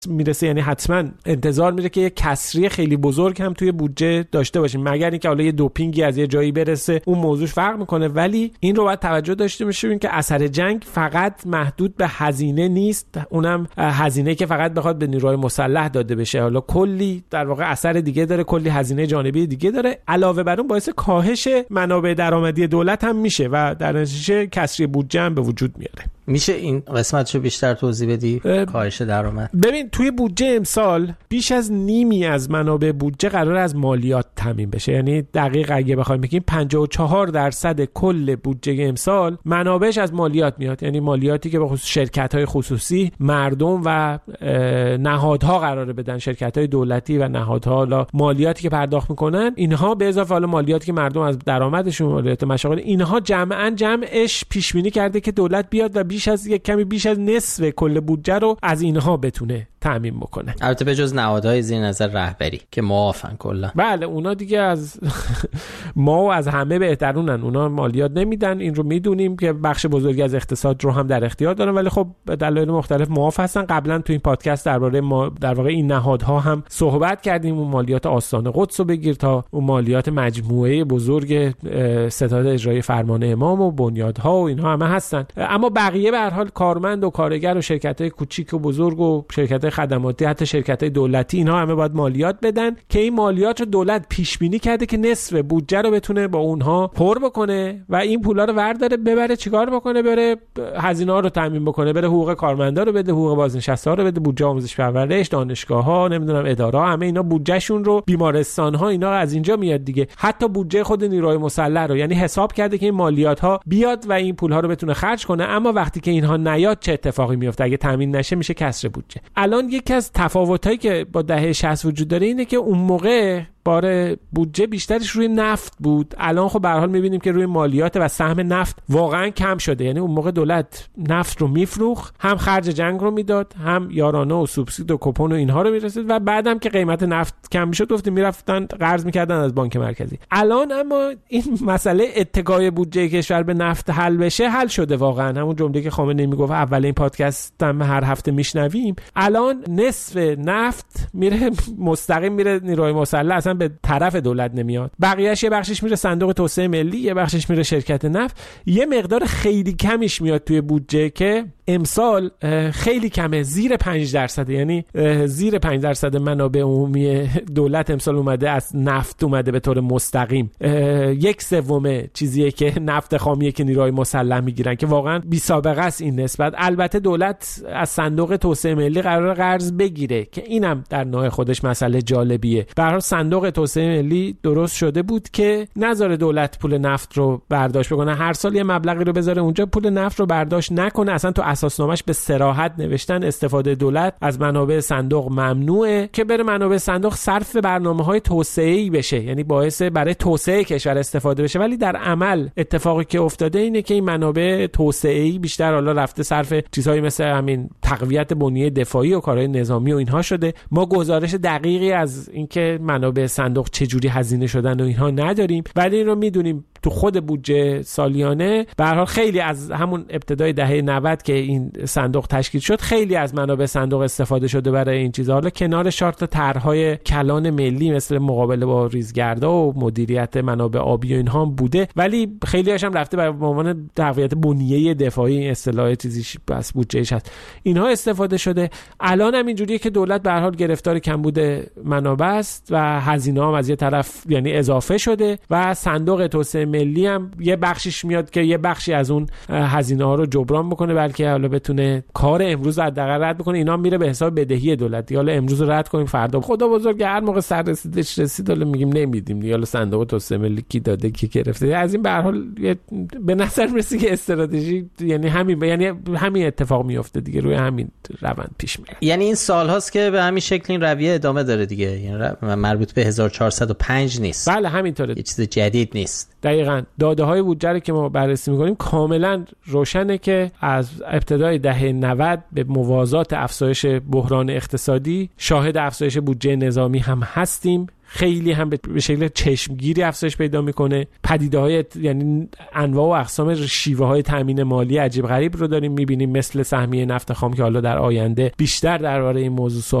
میرسه، یعنی حتما انتظار میره که یه کسری خیلی بزرگ هم توی بودجه داشته باشیم، مگر اینکه حالا یه دوپینگی از یه جایی برسه اون موضوع فرق میکنه. ولی این رو باید توجه داشته باشیم که اثر جنگ فقط محدود به هزینه نیست، اونم هزینه که فقط بخواد به نیروهای مسلح داده بشه، حالا کلی در واقع اثر دیگه داره، کلی هزینه جانبی دیگه داره. علاوه بر اون باعث کاهش منابع درآمدی دولت هم میشه و در نتیجه کسری بودجه هم به وجود میاره. میشه این قسمتشو بیشتر توضیح بدی؟ کاهش درآمد. ببین توی بودجه امسال بیش از نیمی از منابع بودجه قرار از مالیات تامین بشه، یعنی دقیق اگه بخوایم بگیم 54% کل بودجه امسال منابعش از مالیات میاد، یعنی مالیاتی که به خصوص شرکت‌های خصوصی، مردم و نهادها قراره بدن، شرکت‌های دولتی و نهادها، حالا مالیاتی که پرداخت میکنن اینها به اضافه حالا مالیاتی که مردم از درآمدشون، مالیات مشاغل، اینها جمعش پیش بینی کرده که دولت بیاد و کمی بیش از نصف کل بودجه رو از اینها بتونه تامین بکنه. البته به جز نهادهای زیر نظر رهبری که معافن کلا. بله اونا دیگه از ما و از همه بهترونن، اونا مالیات نمیدن، این رو میدونیم که بخش بزرگی از اقتصاد رو هم در اختیار دارن، ولی خب به دلایل مختلف معاف هستن. قبلا تو این پادکست درباره در واقع این نهادها هم صحبت کردیم، اون مالیات آستان قدس رو بگیر تا اون مالیات مجموعه بزرگ ستاد اجرایی فرمان امام و بنیادها و اینها همه هستن. اما بقیه به هر حال کارمند و کارگر و شرکت‌های کوچیک و بزرگ و شرکت‌های خدماتی، حتی شرکت‌های دولتی، اینها همه باید مالیات بدن که این مالیات رو دولت پیش بینی کرده که نصف بودجه رو بتونه با اونها پر بکنه و این پولا رو ورداره ببره چیکار بکنه، بره هزینه‌ها رو تامین بکنه، بره حقوق کارمندا رو بده، حقوق بازنشسته‌ها رو بده، بودجه آموزش پرورش، دانشگاه‌ها، نمیدونم اداره‌ها، همه اینا بودجهشون رو، بیمارستان‌ها، اینا از اینجا میاد دیگه. حتی بودجه خود نیروهای مسلح رو، یعنی حساب کرده که این مالیات‌ها بیاد و این پول‌ها رو بتونه خرج کنه. اما وقتی که اینها نیاد چه اتفاقی میفته؟ اگه تامین نشه میشه کسر بودجه. الان یکی از تفاوتایی که با دهه 60 وجود داره اینه که اون موقع بار بودجه بیشترش روی نفت بود، الان خب به هر حال می‌بینیم که روی مالیات و سهم نفت واقعا کم شده. یعنی اون موقع دولت نفت رو میفروخت، هم خرج جنگ رو میداد، هم یارانه و سوبسید و کوپن و اینها رو میرسید و بعدم که قیمت نفت کم میشد گفتیم میرفتن قرض میکردن از بانک مرکزی. الان اما این مسئله اتکای بودجه کشور به نفت حل بشه، حل شده واقعا. همون جمله که خامنه‌ای میگفت اول این پادکست هم هر هفته میشنویم، الان نصف نفت میره مستقیم میره نیروهای مسلح، به طرف دولت نمیاد، بقیه‌اش یه بخشش میره صندوق توسعه ملی، یه بخشش میره شرکت نفت، یه مقدار خیلی کمیش میاد توی بودجه که امسال خیلی کمه، زیر 5%، یعنی زیر 5% منابع عمومی دولت امسال اومده از نفت، اومده به طور مستقیم. 1/3 چیزیه که نفت خامیه که نیروهای مسلح میگیرن که واقعا بی سابقه است این نسبت. البته دولت از صندوق توسعه ملی قرار قرض بگیره که اینم در نوع خودش مسئله جالبیه. به هر حال صندوق توسعه ملی درست شده بود که نذاره دولت پول نفت رو برداشت بکنه، هر سال یه مبلغی رو بذاره اونجا، پول نفت رو برداشت نکنه. اصلا تو اساسنامه‌اش به صراحت نوشتن استفاده دولت از منابع صندوق ممنوعه، که بره منابع صندوق صرف برنامه‌های توسعه‌ای بشه، یعنی باعث برای توسعه کشور استفاده بشه. ولی در عمل اتفاقی که افتاده اینه که این منابع توسعه‌ای بیشتر حالا رفته صرف چیزایی مثل همین تقویت بنیه دفاعی و کارهای نظامی و اینها شده. ما گزارش دقیقی از اینکه منابع صندوق چجوری هزینه شدن و اینها نداریم، ولی این رو میدونیم تو خود بودجه سالیانه به هر حال خیلی از همون ابتدای دهه 90 که این صندوق تشکیل شد، خیلی از منابع صندوق استفاده شده برای این چیزا. حالا کنار شارت طرح‌های کلان ملی مثل مقابله با ریزگردها و مدیریت منابع آبی و اینها هم بوده، ولی خیلی هاش هم رفته به عنوان تقویت بنیه دفاعی، اصطلاح چیزیش بس بودجهش هست، اینها استفاده شده. الان هم اینجوریه که دولت به هر حال گرفتار کمبود منابع است و هزینه هم از یه طرف یعنی اضافه شده و صندوق توسعه ملی هم یه بخشش میاد که یه بخشی از اون هزینه ها رو جبران بکنه، بلکه حالا بتونه کار امروز رو حداقل رد بکنه. اینا میره به حساب بدهی دولت. حالا امروز رو رد کنیم، فردا خدا بزرگ هر موقع سر رسیدش رسید حالا میگیم نمیدیم. حالا صندوق توسعه ملی کی داده کی گرفته، از این به هر حال به نظر میرسه که استراتژی یعنی همین اتفاق میفته دیگه، روی همین روند پیش میره. یعنی این سال هاست که به همین شکل این رویه ادامه داره دیگه، یعنی مربوط به 1405 نیست. بله همینطوره، یه چیز جدید نیست. دقیقاً داده های بودجه رو که ما بررسی می‌کنیم کاملاً روشنه که از ابتدای دهه 90 به موازات افزایش بحران اقتصادی شاهد افزایش بودجه نظامی هم هستیم. خیلی هم به شکل چشمگیری افزایش پیدا میکنه. پدیده‌های یعنی انواع و اقسام شیوه‌های تامین مالی عجیب غریب رو داریم میبینیم، مثل سهمیه نفت خام که حالا در آینده بیشتر درباره این موضوع